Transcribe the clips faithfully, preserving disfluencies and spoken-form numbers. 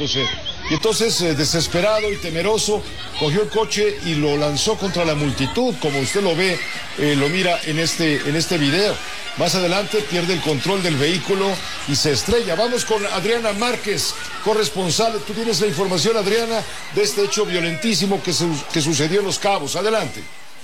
acercándose. Y entonces, eh, desesperado y temeroso, cogió el coche y lo lanzó contra la multitud, como usted lo ve, eh, lo mira en este, en este video. Más adelante pierde el control del vehículo y se estrella. Vamos con Adriana Márquez, corresponsal. Tú tienes la información, Adriana, de este hecho violentísimo que, su que sucedió en Los Cabos. Adelante.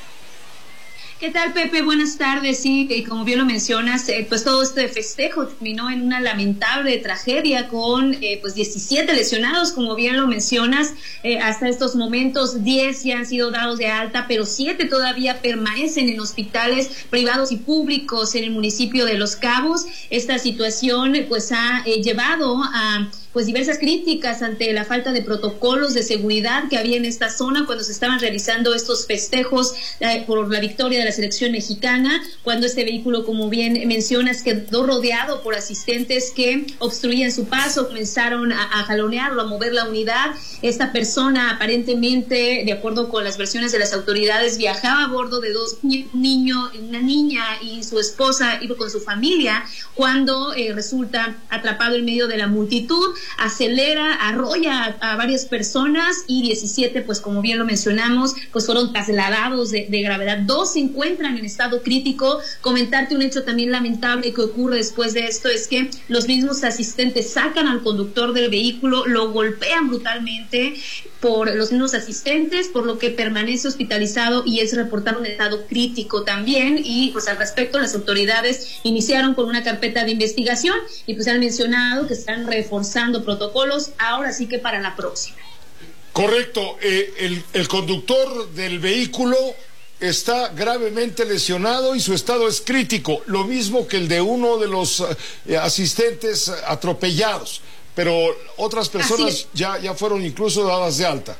¿Qué tal, Pepe? Buenas tardes. Sí, como bien lo mencionas, eh, pues todo este festejo terminó en una lamentable tragedia con eh, pues diecisiete lesionados, como bien lo mencionas. Eh, hasta estos momentos diez ya han sido dados de alta, pero siete todavía permanecen en hospitales privados y públicos en el municipio de Los Cabos. Esta situación pues ha eh, llevado a pues diversas críticas ante la falta de protocolos de seguridad que había en esta zona cuando se estaban realizando estos festejos eh, por la victoria de la selección mexicana, cuando este vehículo, como bien mencionas, quedó rodeado por asistentes que obstruían su paso, comenzaron a, a jalonearlo, a mover la unidad. Esta persona aparentemente, de acuerdo con las versiones de las autoridades, viajaba a bordo de dos niños, una niña y su esposa, iba con su familia, cuando eh, resulta atrapado en medio de la multitud, acelera, arrolla a, a varias personas y diecisiete, pues como bien lo mencionamos, pues fueron trasladados de, de gravedad. Dos se encuentran en estado crítico. Comentarte un hecho también lamentable que ocurre después de esto es que los mismos asistentes sacan al conductor del vehículo, lo golpean brutalmente por los mismos asistentes, por lo que permanece hospitalizado y es reportado en estado crítico también. Y pues al respecto, las autoridades iniciaron con una carpeta de investigación y pues han mencionado que están reforzando protocolos, ahora sí que para la próxima. Correcto. Eh, el, el conductor del vehículo está gravemente lesionado y su estado es crítico, lo mismo que el de uno de los eh, asistentes atropellados, pero otras personas ya, ya fueron incluso dadas de alta.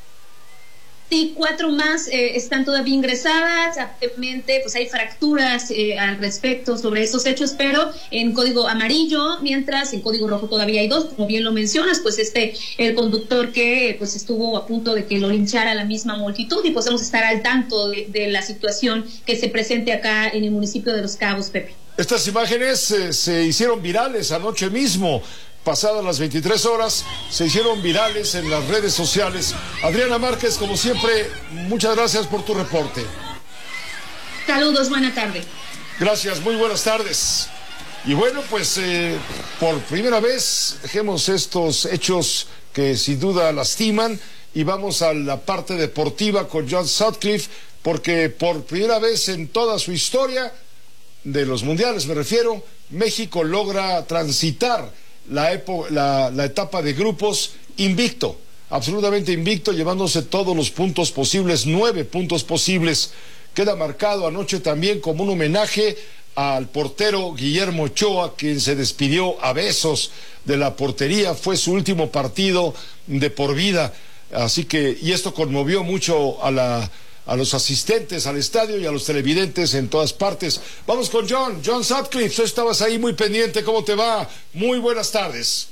Sí, cuatro más eh, están todavía ingresadas. Actualmente pues hay fracturas eh, al respecto sobre estos hechos, pero en código amarillo, mientras en código rojo todavía hay dos, como bien lo mencionas, pues este, el conductor que pues estuvo a punto de que lo linchara la misma multitud, y pues vamos a estar al tanto de, de la situación que se presente acá en el municipio de Los Cabos, Pepe. Estas imágenes eh, se hicieron virales anoche mismo. Pasadas las veintitrés horas, se hicieron virales en las redes sociales. Adriana Márquez, como siempre, muchas gracias por tu reporte. Saludos, buena tarde. Gracias, muy buenas tardes. Y bueno, pues eh, por primera vez dejemos estos hechos que sin duda lastiman y vamos a la parte deportiva con John Sutcliffe, porque por primera vez en toda su historia, de los mundiales me refiero, México logra transitar La, la, la etapa de grupos invicto, absolutamente invicto, llevándose todos los puntos posibles, nueve puntos posibles. Queda marcado anoche también como un homenaje al portero Guillermo Ochoa, quien se despidió a besos de la portería, fue su último partido de por vida, así que, y esto conmovió mucho a la a los asistentes al estadio y a los televidentes en todas partes. Vamos con John, John Sutcliffe, tú estabas ahí muy pendiente, ¿cómo te va? Muy buenas tardes.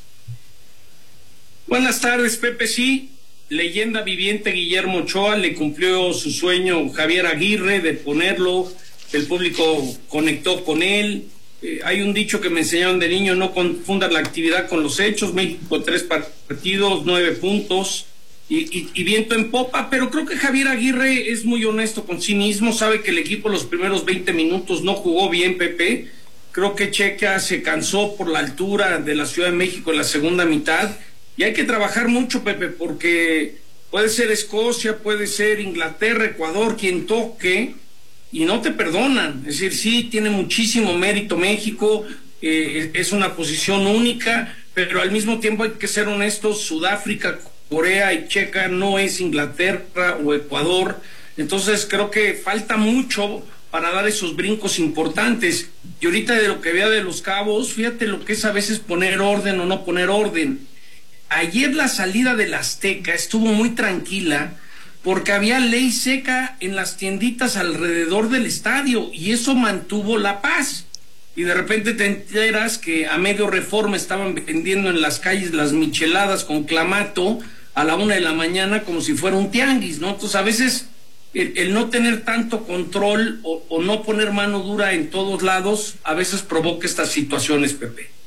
Buenas tardes, Pepe. Sí, leyenda viviente Guillermo Ochoa, le cumplió su sueño Javier Aguirre de ponerlo, el público conectó con él. Eh, hay un dicho que me enseñaron de niño: no confundan la actividad con los hechos. México, tres partidos, nueve puntos. Y, y, y viento en popa, pero creo que Javier Aguirre es muy honesto con sí mismo, sabe que el equipo los primeros veinte minutos no jugó bien, Pepe. Creo que Checa se cansó por la altura de la Ciudad de México en la segunda mitad, y hay que trabajar mucho, Pepe, porque puede ser Escocia, puede ser Inglaterra, Ecuador, quien toque, y no te perdonan. Es decir, sí, tiene muchísimo mérito México, eh, es una posición única, pero al mismo tiempo hay que ser honestos, Sudáfrica, Corea y Checa no es Inglaterra o Ecuador. Entonces creo que falta mucho para dar esos brincos importantes. Y ahorita de lo que vea de Los Cabos, fíjate lo que es a veces poner orden o no poner orden. Ayer la salida del Azteca estuvo muy tranquila porque había ley seca en las tienditas alrededor del estadio y eso mantuvo la paz. Y de repente te enteras que a medio Reforma estaban vendiendo en las calles las micheladas con clamato a la una de la mañana como si fuera un tianguis, ¿no? Entonces a veces el, el no tener tanto control o, o no poner mano dura en todos lados a veces provoca estas situaciones, Pepe.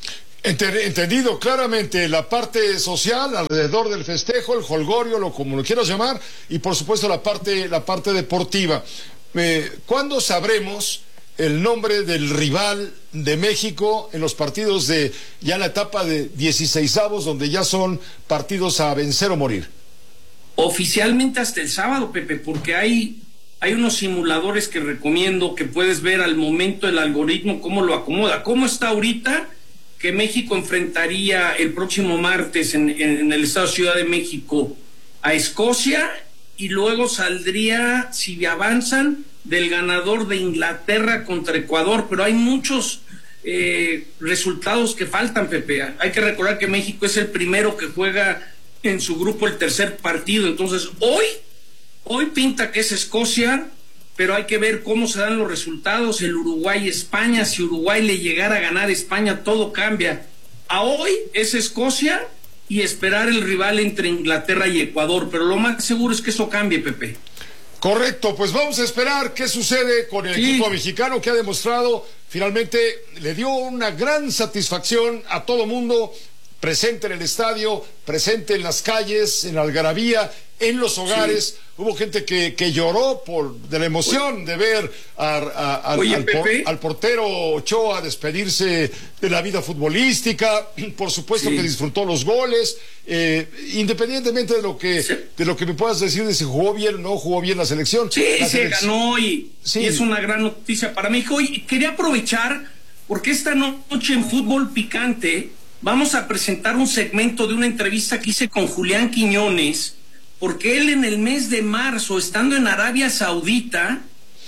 Entendido claramente la parte social alrededor del festejo, el jolgorio, lo como lo quieras llamar, y por supuesto la parte, la parte deportiva. Eh, ¿Cuándo sabremos el nombre del rival de México en los partidos de ya la etapa de dieciseisavos, donde ya son partidos a vencer o morir? Oficialmente hasta el sábado, Pepe, porque hay, hay unos simuladores que recomiendo que puedes ver al momento el algoritmo, cómo lo acomoda. ¿Cómo está ahorita? Que México enfrentaría el próximo martes en, en, en el estado de Ciudad de México a Escocia, y luego saldría, si avanzan, del ganador de Inglaterra contra Ecuador, pero hay muchos eh, resultados que faltan, Pepe. Hay que recordar que México es el primero que juega en su grupo el tercer partido, entonces hoy, hoy pinta que es Escocia, pero hay que ver cómo se dan los resultados, el Uruguay-España, si Uruguay le llegara a ganar a España, todo cambia. A hoy es Escocia y esperar el rival entre Inglaterra y Ecuador, pero lo más seguro es que eso cambie, Pepe. Correcto, pues vamos a esperar qué sucede con el sí. equipo mexicano, que ha demostrado, finalmente le dio una gran satisfacción a todo mundo, presente en el estadio, presente en las calles, en la algarabía, en los hogares. Sí. Hubo gente que, que lloró por de la emoción de ver a, a, a, Oye, al, por, al portero Ochoa despedirse de la vida futbolística. Por supuesto sí. que disfrutó los goles, eh, independientemente de lo que sí. de lo que me puedas decir de si jugó bien o no jugó bien la selección. Sí, la se selección. ganó y, sí. y es una gran noticia para México. Y quería aprovechar porque esta noche en Fútbol Picante vamos a presentar un segmento de una entrevista que hice con Julián Quiñones, porque él en el mes de marzo, estando en Arabia Saudita,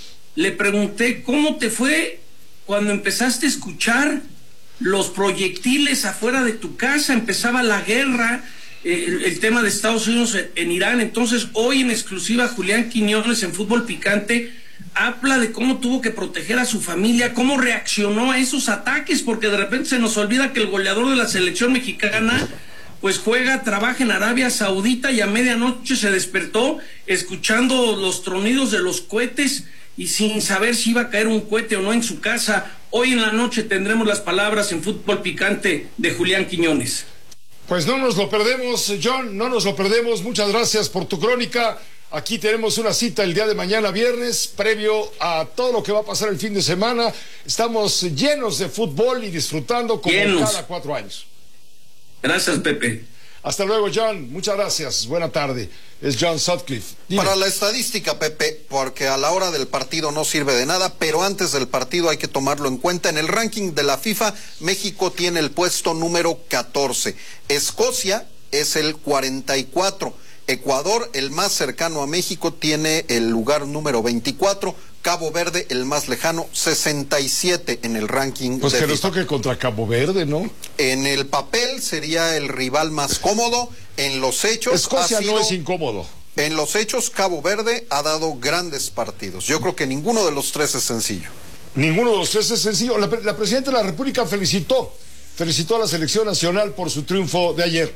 le pregunté cómo te fue cuando empezaste a escuchar los proyectiles afuera de tu casa, empezaba la guerra, eh, el, el tema de Estados Unidos en, en Irán. Entonces hoy en exclusiva Julián Quiñones en Fútbol Picante habla de cómo tuvo que proteger a su familia, cómo reaccionó a esos ataques, porque de repente se nos olvida que el goleador de la selección mexicana pues juega, trabaja en Arabia Saudita, y a medianoche se despertó escuchando los tronidos de los cohetes y sin saber si iba a caer un cohete o no en su casa. Hoy en la noche tendremos las palabras en Fútbol Picante de Julián Quiñones. Pues no nos lo perdemos, John, no nos lo perdemos. Muchas gracias por tu crónica. Aquí tenemos una cita el día de mañana, viernes, previo a todo lo que va a pasar el fin de semana. Estamos llenos de fútbol y disfrutando como llenos. Cada cuatro años. Gracias, Pepe. Hasta luego, John. Muchas gracias. Buena tarde. Es John Sutcliffe. Dime. Para la estadística, Pepe, porque a la hora del partido no sirve de nada, pero antes del partido hay que tomarlo en cuenta. En el ranking de la FIFA, México tiene el puesto número catorce. Escocia es el cuarenta y cuatro. Ecuador, el más cercano a México, tiene el lugar número veinticuatro. Cabo Verde, el más lejano, sesenta y siete en el ranking. Pues de que FIFA. Nos toque contra Cabo Verde, ¿no? En el papel sería el rival más cómodo. En los hechos Escocia ha sido, no es incómodo. En los hechos, Cabo Verde ha dado grandes partidos. Yo creo que ninguno de los tres es sencillo. Ninguno de los tres es sencillo. La, la Presidenta de la República felicitó, felicitó a la Selección Nacional por su triunfo de ayer.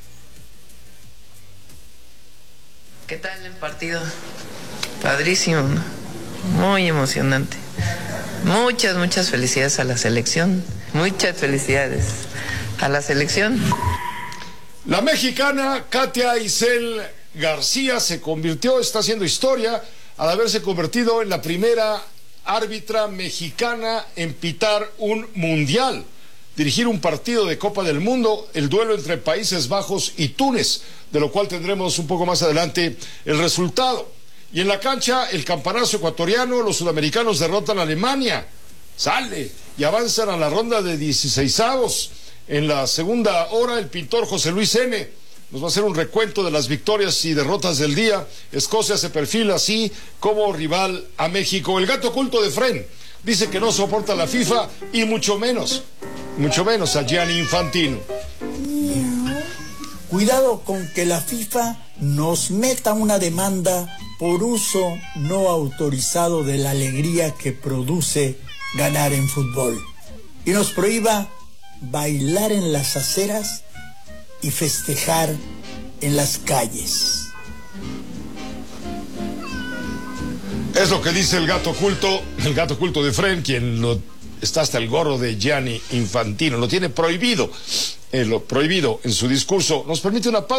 ¿Qué tal el partido? Padrísimo, ¿no? Muy emocionante. Muchas, muchas felicidades a la selección. Muchas felicidades a la selección. La mexicana Katia Isel García se convirtió, está haciendo historia, al haberse convertido en la primera árbitra mexicana en pitar un mundial, dirigir un partido de Copa del Mundo, el duelo entre Países Bajos y Túnez, de lo cual tendremos un poco más adelante el resultado. Y en la cancha, el campanazo ecuatoriano, los sudamericanos derrotan a Alemania, sale y avanzan a la ronda de dieciseisavos. En la segunda hora, el pintor José Luis M. nos va a hacer un recuento de las victorias y derrotas del día. Escocia se perfila así como rival a México. El gato oculto de Fren dice que no soporta la FIFA y mucho menos, mucho menos a Gianni Infantino. Cuidado con que la FIFA nos meta una demanda por uso no autorizado de la alegría que produce ganar en fútbol y nos prohíba bailar en las aceras y festejar en las calles. Es lo que dice el gato oculto, el gato oculto de Fren, quien lo está hasta el gorro de Gianni Infantino, lo tiene prohibido, eh, lo prohibido en su discurso. Nos permite una pausa.